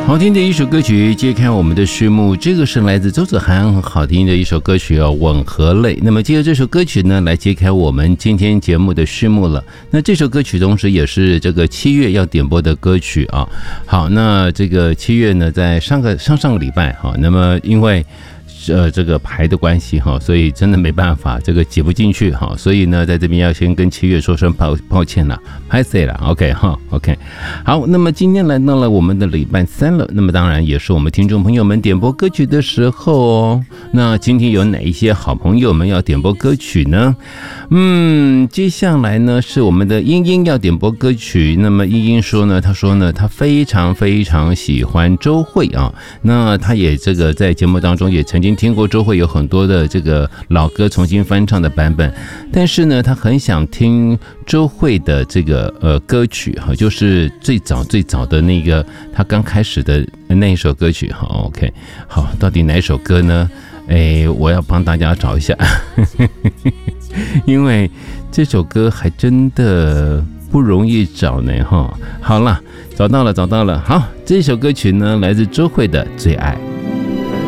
好听的一首歌曲揭开我们的序幕，这个是来自周子涵很好听的一首歌曲吻合泪。那么接着这首歌曲呢，来揭开我们今天节目的序幕了。那这首歌曲同时也是这个7月要点播的歌曲啊。好，那这个7月呢，在上个礼拜哈，那么因为这个排的关系哈，所以真的没办法，这个挤不进去哈，所以呢，在这边要先跟7月说声抱歉了，拍谁了 ？OK 哈 ，OK。好，那么今天来到了我们的礼拜3了，那么当然也是我们听众朋友们点播歌曲的时候哦。那今天有哪一些好朋友们要点播歌曲呢？接下来呢是我们的英英要点播歌曲。那么英英说呢，她说呢，她非常非常喜欢周蕙啊。那她也这个在节目当中也曾经听过周蕙有很多的这个老歌重新翻唱的版本，但是呢，她很想听周蕙的这个歌曲哈，就是最早的那个她刚开始的那一首歌曲哈。OK， 好，到底哪首歌呢？我要帮大家找一下，因为这首歌还真的不容易找呢哈。好了，找到了。好，这首歌曲呢来自周蕙的《最爱》。